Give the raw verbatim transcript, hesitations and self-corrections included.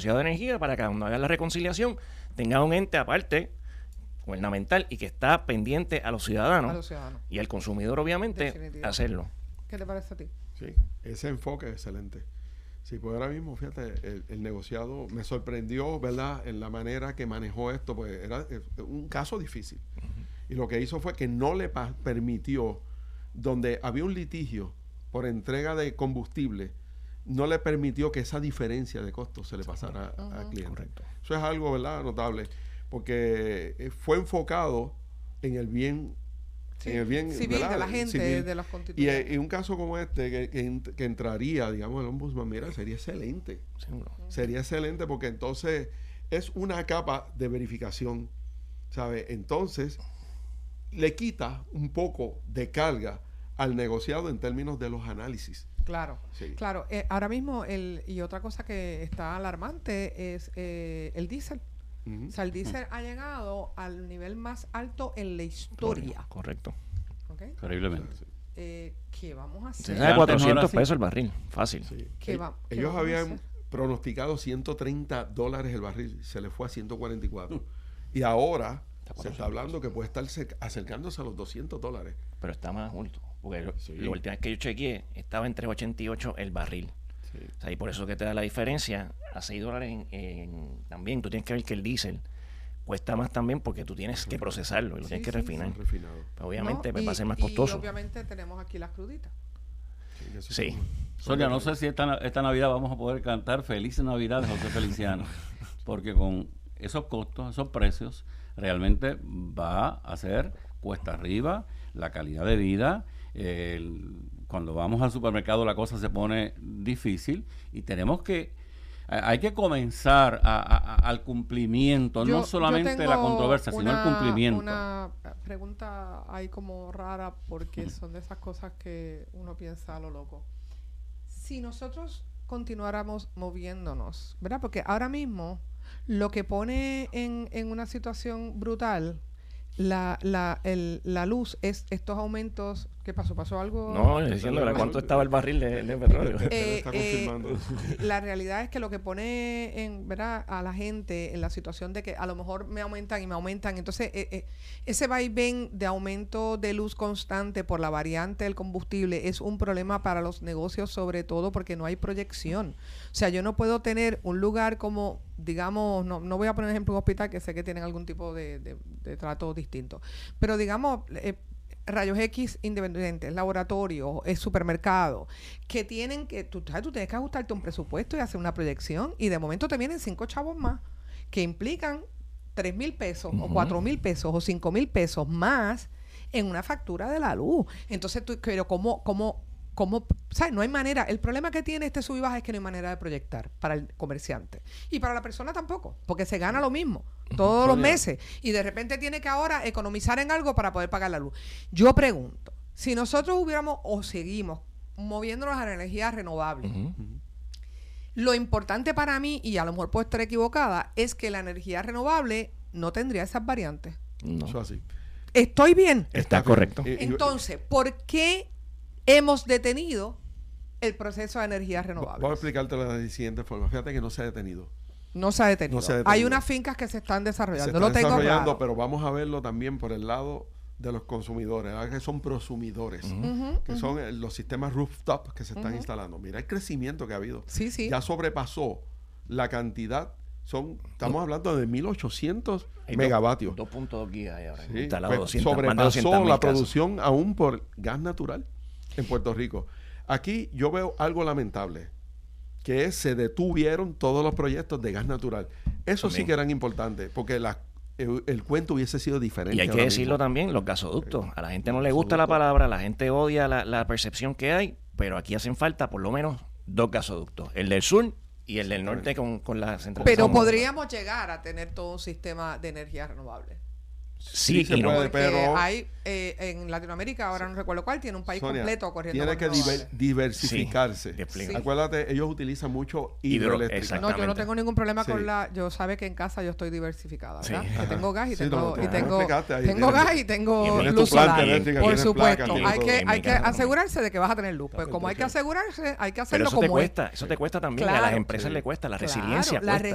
negociado de energía para que cuando haga la reconciliación tenga un ente aparte gubernamental y que está pendiente a los ciudadanos, a los ciudadanos. y al consumidor, obviamente, hacerlo. ¿Qué te parece a ti? Sí, ese enfoque es excelente. Sí, pues ahora mismo, fíjate, el, el negociado me sorprendió, ¿verdad?, en la manera que manejó esto, pues era un caso difícil. Uh-huh. Y lo que hizo fue que no le pa- permitió, donde había un litigio por entrega de combustible, no le permitió que esa diferencia de costos se le pasara uh-huh. al cliente. Correcto. Eso es algo, ¿verdad?, notable, porque fue enfocado en el bien sí. en el bien civil ¿verdad? de la gente, civil. de los constituyentes. Y, y un caso como este, que, que, que entraría, digamos, el ombudsman, mira, sería excelente. Seguro. Sería excelente porque entonces es una capa de verificación, ¿sabe? Entonces le quita un poco de carga al negociado en términos de los análisis. Claro, sí. claro. Eh, ahora mismo, el y otra cosa que está alarmante es eh, el diésel. Uh-huh. O sea, el diésel uh-huh. ha llegado al nivel más alto en la historia. Correcto. ¿Okay? Terriblemente. Eh, ¿Qué vamos a hacer? Se da cuatrocientos pesos el barril, fácil. Sí. ¿Qué va, ¿qué Ellos habían pronosticado ciento treinta dólares el barril, se le fue a ciento cuarenta y cuatro. Uh. Y ahora se está hablando que puede estar acercándose a los doscientos dólares. Pero está más alto. Porque sí. la última vez que yo chequeé estaba entre ochenta y ocho el barril. Sí. O sea, y por eso que te da la diferencia a seis dólares en, en, también. Tú tienes que ver que el diésel cuesta más también porque tú tienes que procesarlo y lo sí, tienes que sí, refinar. Sí. Pues obviamente no, pues, y, va a ser más costoso. Y obviamente tenemos aquí las cruditas. Sí. sí. Sonia, no sé si esta, esta Navidad vamos a poder cantar Feliz Navidad de José Feliciano, porque con esos costos, esos precios, realmente va a ser cuesta arriba la calidad de vida. El, cuando vamos al supermercado la cosa se pone difícil y tenemos que hay que comenzar a, a, al cumplimiento, yo, no solamente la controversia, una, sino el cumplimiento. Una pregunta ahí como rara porque son de esas cosas que uno piensa a lo loco. Si nosotros continuáramos moviéndonos, ¿verdad? Porque ahora mismo lo que pone en, en una situación brutal la la el, la luz es estos aumentos. ¿Qué pasó? ¿Pasó algo? No, diciéndole cuánto estaba el barril de, de petróleo. Eh, está confirmando. Eh, la realidad es que lo que pone en, ¿verdad?, a la gente en la situación de que a lo mejor me aumentan y me aumentan, entonces eh, eh, ese vaivén de aumento de luz constante por la variante del combustible es un problema para los negocios, sobre todo porque no hay proyección. O sea, yo no puedo tener un lugar como, digamos, no, no voy a poner ejemplo un hospital que sé que tienen algún tipo de, de, de trato distinto, pero digamos eh, rayos X independientes, laboratorios, eh, supermercados, que tienen que, tú, tú tienes que ajustarte un presupuesto y hacer una proyección, y de momento te vienen cinco chavos más, que implican tres mil pesos, uh-huh. o cuatro mil pesos, o cinco mil pesos más en una factura de la luz. Entonces, tú, pero ¿cómo, cómo, cómo, sabes? No hay manera. El problema que tiene este sub y baja es que no hay manera de proyectar para el comerciante. Y para la persona tampoco, porque se gana lo mismo todos los meses y de repente tiene que ahora economizar en algo para poder pagar la luz. Yo pregunto, si nosotros hubiéramos o seguimos moviéndonos a la energía renovable, uh-huh. lo importante para mí, y a lo mejor puedo estar equivocada, es que la energía renovable no tendría esas variantes. No. Eso así. ¿Estoy bien? Está correcto. Entonces, ¿por qué hemos detenido el proceso de energías renovables? Voy a explicarte de la siguiente forma. Fíjate que no se ha detenido. No se ha detenido. No se ha detenido. Hay unas fincas que se están desarrollando. Se están lo tengo desarrollando, claro. pero vamos a verlo también por el lado de los consumidores, ¿verdad? Que son prosumidores, uh-huh, que uh-huh. son eh, los sistemas rooftop que se están uh-huh. instalando. Mira el crecimiento que ha habido. Sí, sí. Ya sobrepasó la cantidad. Son, estamos hablando de mil ochocientos megavatios. dos punto dos gigas ahora. Sí, instalado pues doscientos, sobrepasó la producción aún por gas natural en Puerto Rico. Aquí yo veo algo lamentable, que es, se detuvieron todos los proyectos de gas natural. Eso también sí que eran importantes, porque la, el, el cuento hubiese sido diferente. Y hay que decirlo mismo. También, los gasoductos. A la gente no le gusta la palabra, la gente odia la, la percepción que hay, pero aquí hacen falta por lo menos dos gasoductos. El del sur y el del norte con, con la central. Pero podríamos llegar a tener todo un sistema de energía renovable. Sí, sí se y no, puede, porque pero hay eh, en Latinoamérica, ahora no recuerdo cuál, tiene un país Sonia, completo corriendo. Tiene que diver, diversificarse. Sí, sí. Acuérdate, ellos utilizan mucho hidroeléctrica. No, yo no tengo ningún problema sí. con la. Yo sabe que en casa yo estoy diversificada, ¿verdad? Sí. Que tengo gas y sí, tengo no, y tengo, ahí, tengo gas y tengo y luz solar. Eléctrica, por supuesto, placa, hay que hay que casa, asegurarse de que vas a tener luz. Pues como hay que asegurarse, hay que hacerlo pero eso como te cuesta, es. eso te cuesta también. Claro, a las empresas sí. le cuesta, la Claro, resiliencia la cuesta.